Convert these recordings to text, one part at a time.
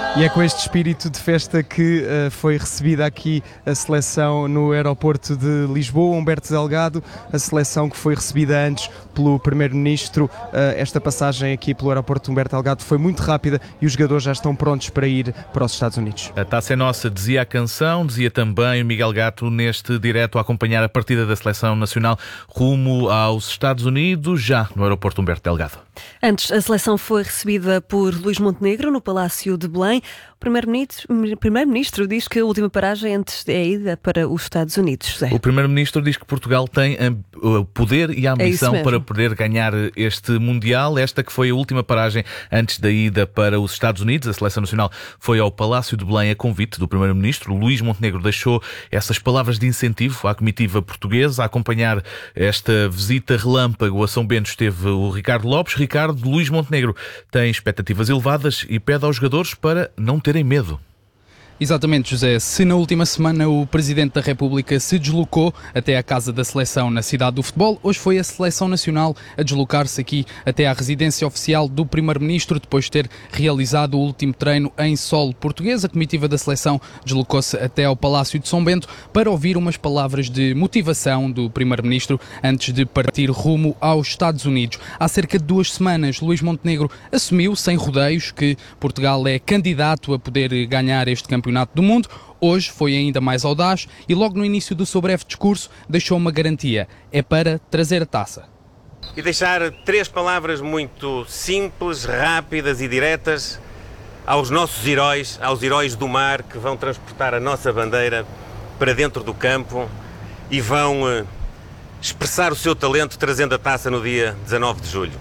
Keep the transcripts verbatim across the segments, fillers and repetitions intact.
E é com este espírito de festa que uh, foi recebida aqui a seleção no aeroporto de Lisboa, Humberto Delgado, a seleção que foi recebida antes pelo Primeiro-Ministro. Uh, esta passagem aqui pelo aeroporto de Humberto Delgado foi muito rápida e os jogadores já estão prontos para ir para os Estados Unidos. A taça é nossa, dizia a canção, dizia também o Miguel Gato neste direto a acompanhar a partida da seleção nacional rumo aos Estados Unidos, já no aeroporto Humberto Delgado. Antes, a seleção foi recebida por Luís Montenegro no Palácio de Belém. O Primeiro-Ministro, Primeiro-Ministro diz que a última paragem antes é a ida para os Estados Unidos. José. O Primeiro-Ministro diz que Portugal tem o poder e a ambição é para poder ganhar este Mundial. Esta que foi a última paragem antes da ida para os Estados Unidos. A seleção nacional foi ao Palácio de Belém a convite do Primeiro-Ministro. Luís Montenegro deixou essas palavras de incentivo à comitiva portuguesa. A acompanhar esta visita relâmpago a São Bento esteve o Ricardo Lopes. Ricardo, Luís Montenegro tem expectativas elevadas e pede aos jogadores para não terem medo. Exatamente, José. Se na última semana o Presidente da República se deslocou até à casa da seleção na cidade do futebol, hoje foi a Seleção Nacional a deslocar-se aqui até à residência oficial do Primeiro-Ministro, depois de ter realizado o último treino em solo português. A comitiva da seleção deslocou-se até ao Palácio de São Bento para ouvir umas palavras de motivação do Primeiro-Ministro antes de partir rumo aos Estados Unidos. Há cerca de duas semanas, Luís Montenegro assumiu, sem rodeios, que Portugal é candidato a poder ganhar este campeonato do Mundo. Hoje foi ainda mais audaz e logo no início do seu breve discurso deixou uma garantia: é para trazer a taça. E deixar três palavras muito simples, rápidas e diretas aos nossos heróis, aos heróis do mar que vão transportar a nossa bandeira para dentro do campo e vão eh, expressar o seu talento trazendo a taça no dia dezanove de julho.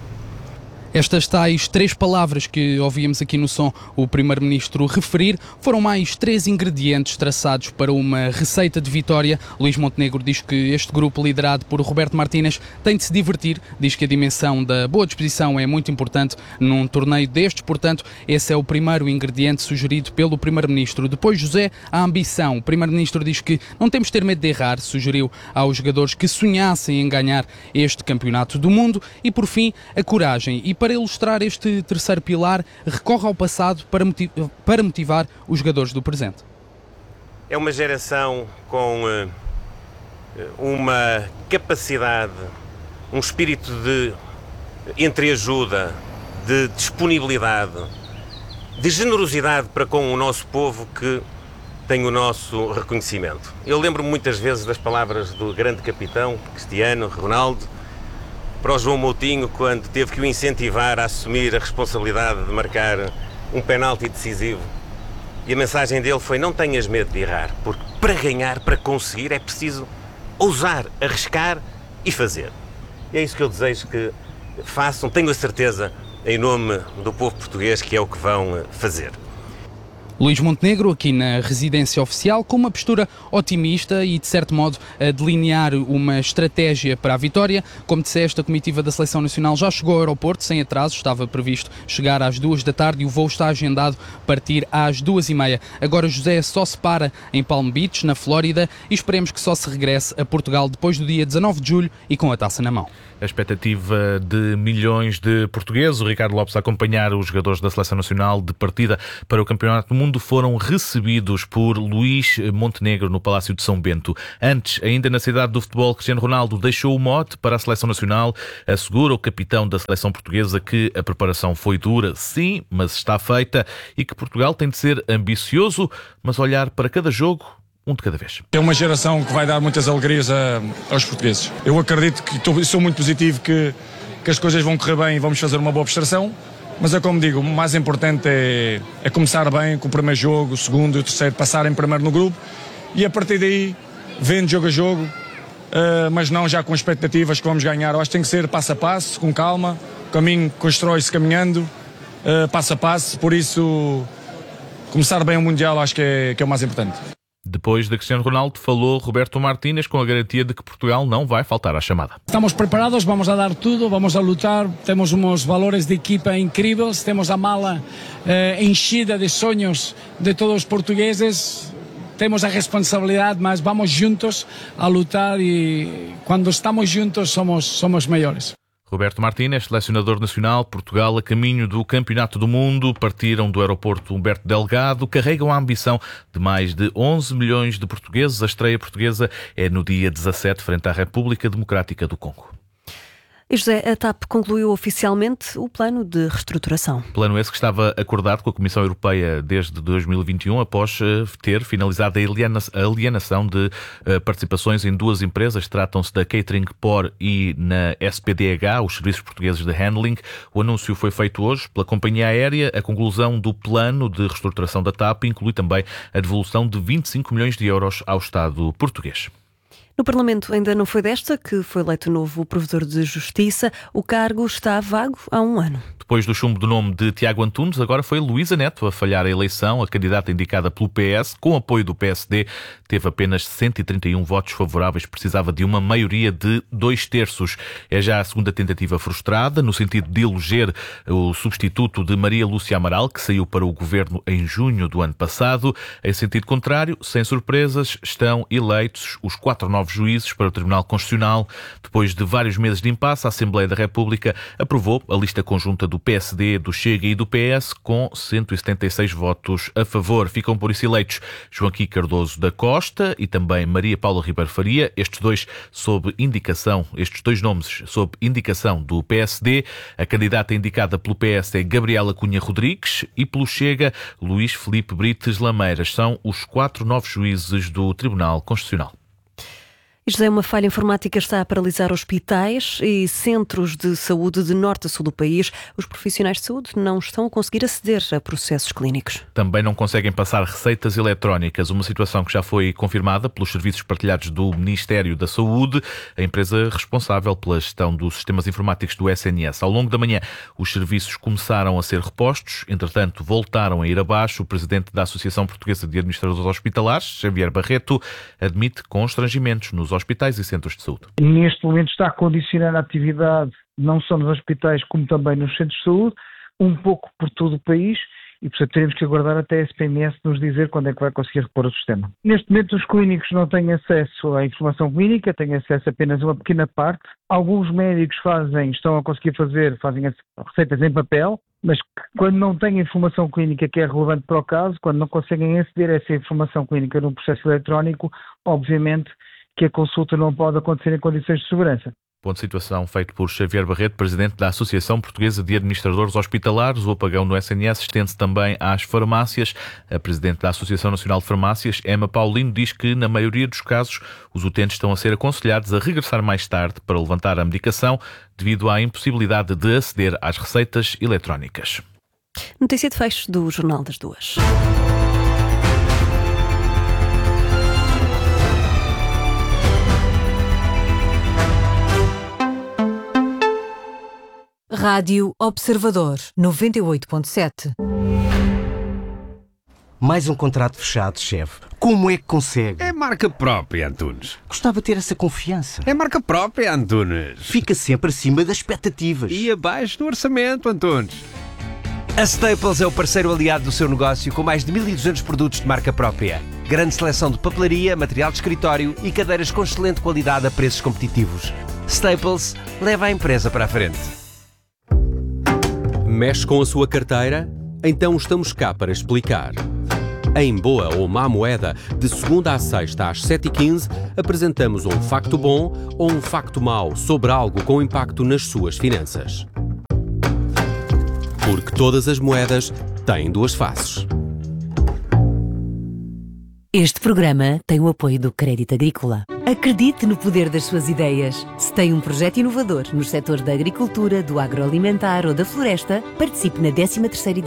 Estas tais três palavras que ouvíamos aqui no som o Primeiro-Ministro referir foram mais três ingredientes traçados para uma receita de vitória. Luís Montenegro diz que este grupo, liderado por Roberto Martínez, tem de se divertir. Diz que a dimensão da boa disposição é muito importante num torneio destes, portanto, esse é o primeiro ingrediente sugerido pelo Primeiro-Ministro. Depois, José, a ambição. O Primeiro-Ministro diz que não temos de ter medo de errar, sugeriu aos jogadores que sonhassem em ganhar este campeonato do mundo. E, por fim, a coragem. E para ilustrar este terceiro pilar, recorre ao passado para motivar, para motivar os jogadores do presente. É uma geração com uh, uma capacidade, um espírito de entreajuda, de disponibilidade, de generosidade para com o nosso povo que tem o nosso reconhecimento. Eu lembro-me muitas vezes das palavras do grande capitão Cristiano Ronaldo para o João Moutinho, quando teve que o incentivar a assumir a responsabilidade de marcar um penalti decisivo. E a mensagem dele foi: não tenhas medo de errar, porque para ganhar, para conseguir, é preciso ousar, arriscar e fazer. E é isso que eu desejo que façam, tenho a certeza, em nome do povo português, que é o que vão fazer. Luís Montenegro, aqui na residência oficial, com uma postura otimista e, de certo modo, a delinear uma estratégia para a vitória. Como disseste, a comitiva da Seleção Nacional já chegou ao aeroporto sem atraso, estava previsto chegar às duas da tarde e o voo está agendado partir às duas e meia. Agora José só se para em Palm Beach, na Flórida, e esperemos que só se regresse a Portugal depois do dia dezanove de julho e com a taça na mão. A expectativa de milhões de portugueses, o Ricardo Lopes a acompanhar os jogadores da Seleção Nacional de partida para o Campeonato do Mundo, foram recebidos por Luís Montenegro no Palácio de São Bento. Antes, ainda na cidade do futebol, Cristiano Ronaldo deixou o mote para a Seleção Nacional. Assegura o capitão da seleção portuguesa que a preparação foi dura, sim, mas está feita, e que Portugal tem de ser ambicioso, mas olhar para cada jogo um de cada vez. É uma geração que vai dar muitas alegrias a, aos portugueses. Eu acredito que tô, sou muito positivo que, que as coisas vão correr bem e vamos fazer uma boa prestação, mas é como digo, o mais importante é, é começar bem com o primeiro jogo, o segundo e o terceiro, passarem primeiro no grupo e a partir daí, vendo jogo a jogo, uh, mas não já com expectativas que vamos ganhar. Eu acho que tem que ser passo a passo, com calma, o caminho constrói-se caminhando, uh, passo a passo, por isso começar bem o Mundial acho que é, que é o mais importante. Depois de Cristiano Ronaldo, falou Roberto Martínez com a garantia de que Portugal não vai faltar à chamada. Estamos preparados, vamos a dar tudo, vamos a lutar, temos uns valores de equipa incríveis, temos a mala eh, enchida de sonhos de todos os portugueses, temos a responsabilidade, mas vamos juntos a lutar e quando estamos juntos somos, somos melhores. Roberto Martínez, selecionador nacional, Portugal a caminho do Campeonato do Mundo, partiram do aeroporto Humberto Delgado, carregam a ambição de mais de onze milhões de portugueses. A estreia portuguesa é no dia dezassete, frente à República Democrática do Congo. E José, a TAP concluiu oficialmente o plano de reestruturação. Plano esse que estava acordado com a Comissão Europeia desde dois mil e vinte e um, após ter finalizado a alienação de participações em duas empresas. Tratam-se da Catering Por e na S P D H, os Serviços Portugueses de Handling. O anúncio foi feito hoje pela companhia aérea. A conclusão do plano de reestruturação da TAP inclui também a devolução de vinte e cinco milhões de euros ao Estado português. No Parlamento ainda não foi desta que foi eleito novo provedor de Justiça. O cargo está vago há um ano. Depois do chumbo do nome de Tiago Antunes, agora foi Luísa Neto a falhar a eleição. A candidata indicada pelo P S, com apoio do P S D, teve apenas cento e trinta e um votos favoráveis. Precisava de uma maioria de dois terços. É já a segunda tentativa frustrada, no sentido de eleger o substituto de Maria Lúcia Amaral, que saiu para o governo em junho do ano passado. Em sentido contrário, sem surpresas, estão eleitos os quatro novos juízes para o Tribunal Constitucional. Depois de vários meses de impasse, a Assembleia da República aprovou a lista conjunta do P S D, do Chega e do P S com cento e setenta e seis votos a favor. Ficam por isso eleitos Joaquim Cardoso da Costa e também Maria Paula Ribeiro Faria, estes dois sob indicação, estes dois nomes sob indicação do P S D. A candidata indicada pelo P S é Gabriela Cunha Rodrigues e pelo Chega, Luís Filipe Brites Lameiras. São os quatro novos juízes do Tribunal Constitucional. José, uma falha informática está a paralisar hospitais e centros de saúde de norte a sul do país. Os profissionais de saúde não estão a conseguir aceder a processos clínicos. Também não conseguem passar receitas eletrónicas, uma situação que já foi confirmada pelos serviços partilhados do Ministério da Saúde, a empresa responsável pela gestão dos sistemas informáticos do S N S. Ao longo da manhã, os serviços começaram a ser repostos, entretanto voltaram a ir abaixo. O presidente da Associação Portuguesa de Administradores Hospitalares, Xavier Barreto, admite constrangimentos nos hospitais e centros de saúde. Neste momento está a condicionar a atividade não só nos hospitais como também nos centros de saúde, um pouco por todo o país, e portanto teremos que aguardar até a S P M S nos dizer quando é que vai conseguir repor o sistema. Neste momento os clínicos não têm acesso à informação clínica, têm acesso apenas a uma pequena parte. Alguns médicos fazem, estão a conseguir fazer, fazem as receitas em papel, mas quando não têm informação clínica que é relevante para o caso, quando não conseguem aceder a essa informação clínica num processo eletrónico, obviamente que a consulta não pode acontecer em condições de segurança. Ponto de situação feito por Xavier Barreto, presidente da Associação Portuguesa de Administradores Hospitalares. O apagão no S N S estende-se também às farmácias. A presidente da Associação Nacional de Farmácias, Emma Paulino, diz que, na maioria dos casos, os utentes estão a ser aconselhados a regressar mais tarde para levantar a medicação devido à impossibilidade de aceder às receitas eletrónicas. Notícia de fecho do Jornal das Duas. Rádio Observador, noventa e oito ponto sete. Mais um contrato fechado, chefe. Como é que consegue? É marca própria, Antunes. Gostava de ter essa confiança. É marca própria, Antunes. Fica sempre acima das expectativas. E abaixo do orçamento, Antunes. A Staples é o parceiro aliado do seu negócio com mais de mil e duzentos produtos de marca própria. Grande seleção de papelaria, material de escritório e cadeiras com excelente qualidade a preços competitivos. Staples leva a empresa para a frente. Mexe com a sua carteira? Então estamos cá para explicar. Em Boa ou Má Moeda, de segunda à sexta às sete e quinze, apresentamos um facto bom ou um facto mau sobre algo com impacto nas suas finanças. Porque todas as moedas têm duas faces. Este programa tem o apoio do Crédito Agrícola. Acredite no poder das suas ideias. Se tem um projeto inovador nos setores da agricultura, do agroalimentar ou da floresta, participe na décima terceira